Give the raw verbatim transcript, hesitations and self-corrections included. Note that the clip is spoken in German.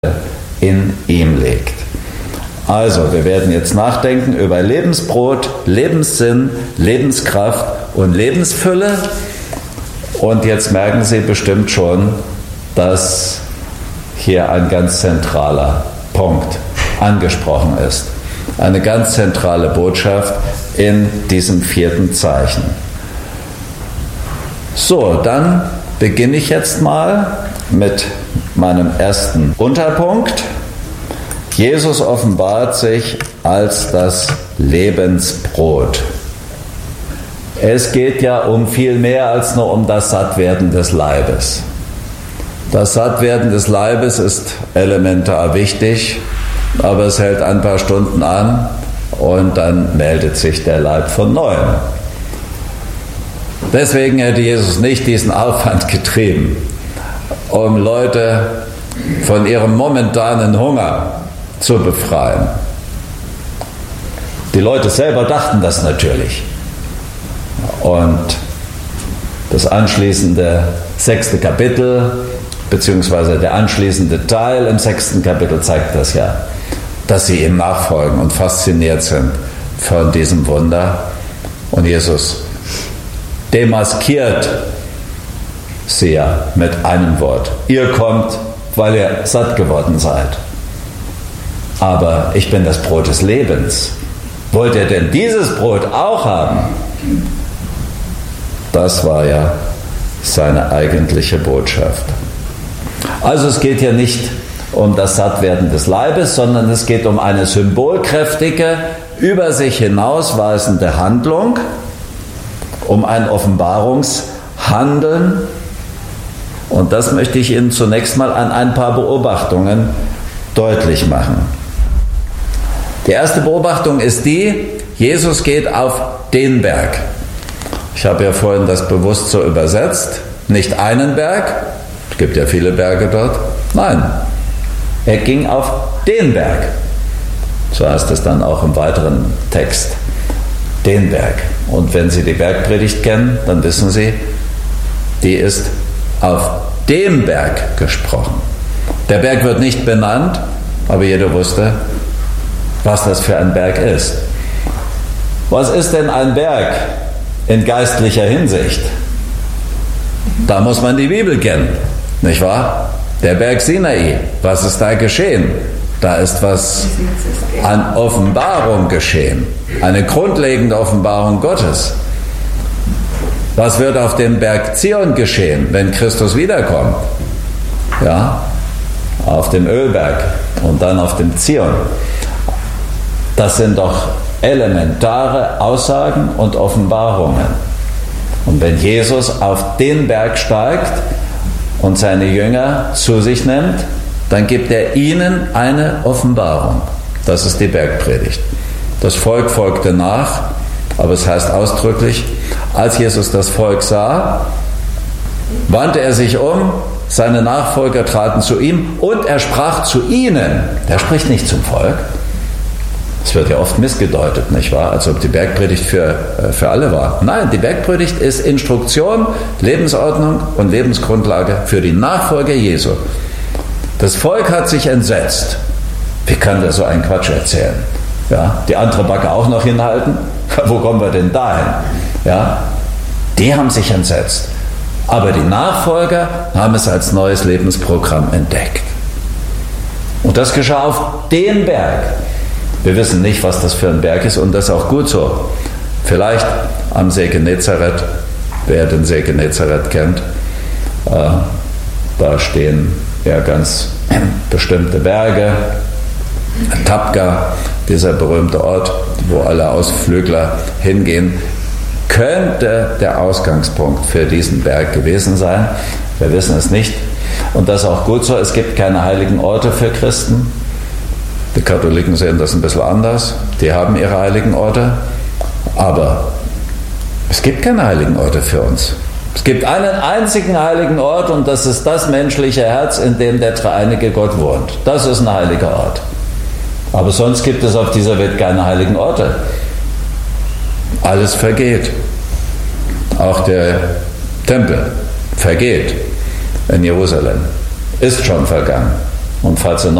in ihm liegt. Also, wir werden jetzt nachdenken über Lebensbrot, Lebenssinn, Lebenskraft und Lebensfülle. Und jetzt merken Sie bestimmt schon, dass hier ein ganz zentraler Punkt angesprochen ist. Eine ganz zentrale Botschaft in diesem vierten Zeichen. So, dann beginne ich jetzt mal mit meinem ersten Unterpunkt. Jesus offenbart sich als das Lebensbrot. Es geht ja um viel mehr als nur um das Sattwerden des Leibes. Das Sattwerden des Leibes ist elementar wichtig, aber es hält ein paar Stunden an und dann meldet sich der Leib von neuem. Deswegen hätte Jesus nicht diesen Aufwand getrieben, um Leute von ihrem momentanen Hunger zu befreien. Die Leute selber dachten das natürlich. Und das anschließende sechste Kapitel, beziehungsweise der anschließende Teil im sechsten Kapitel zeigt das ja, dass sie ihm nachfolgen und fasziniert sind von diesem Wunder. Und Jesus demaskiert sie ja mit einem Wort. Ihr kommt, weil ihr satt geworden seid. Aber ich bin das Brot des Lebens. Wollt ihr denn dieses Brot auch haben? Das war ja seine eigentliche Botschaft. Also es geht hier nicht um das Sattwerden des Leibes, sondern es geht um eine symbolkräftige, über sich hinausweisende Handlung, um ein Offenbarungshandeln. Und das möchte ich Ihnen zunächst mal an ein paar Beobachtungen deutlich machen. Die erste Beobachtung ist die, Jesus geht auf den Berg. Ich habe ja vorhin das bewusst so übersetzt, nicht einen Berg, es gibt ja viele Berge dort, nein, er ging auf den Berg. So heißt es dann auch im weiteren Text, den Berg. Und wenn Sie die Bergpredigt kennen, dann wissen Sie, die ist auf dem Berg gesprochen. Der Berg wird nicht benannt, aber jeder wusste, was das für ein Berg ist. Was ist denn ein Berg in geistlicher Hinsicht? Da muss man die Bibel kennen, nicht wahr? Der Berg Sinai, was ist da geschehen? Da ist was an Offenbarung geschehen, eine grundlegende Offenbarung Gottes. Was wird auf dem Berg Zion geschehen, wenn Christus wiederkommt? Ja, auf dem Ölberg und dann auf dem Zion. Das sind doch elementare Aussagen und Offenbarungen. Und wenn Jesus auf den Berg steigt und seine Jünger zu sich nimmt, dann gibt er ihnen eine Offenbarung. Das ist die Bergpredigt. Das Volk folgte nach, aber es heißt ausdrücklich, als Jesus das Volk sah, wandte er sich um, seine Nachfolger traten zu ihm und er sprach zu ihnen. Er spricht nicht zum Volk. Das wird ja oft missgedeutet, nicht wahr? Als ob die Bergpredigt für, für alle war. Nein, die Bergpredigt ist Instruktion, Lebensordnung und Lebensgrundlage für die Nachfolger Jesu. Das Volk hat sich entsetzt. Wie kann der so einen Quatsch erzählen? Ja, die andere Backe auch noch hinhalten? Wo kommen wir denn dahin? Ja, die haben sich entsetzt. Aber die Nachfolger haben es als neues Lebensprogramm entdeckt. Und das geschah auf den Berg. Wir wissen nicht, was das für ein Berg ist und das ist auch gut so. Vielleicht am See Genezareth, wer den See Genezareth kennt, äh, da stehen ja ganz bestimmte Berge. Tabqa, dieser berühmte Ort, wo alle Ausflügler hingehen, könnte der Ausgangspunkt für diesen Berg gewesen sein. Wir wissen es nicht. Und das ist auch gut so. Es gibt keine heiligen Orte für Christen. Die Katholiken sehen das ein bisschen anders. Die haben ihre heiligen Orte. Aber es gibt keine heiligen Orte für uns. Es gibt einen einzigen heiligen Ort und das ist das menschliche Herz, in dem der dreieinige Gott wohnt. Das ist ein heiliger Ort. Aber sonst gibt es auf dieser Welt keine heiligen Orte. Alles vergeht. Auch der Tempel vergeht in Jerusalem. Ist schon vergangen. Und falls ihr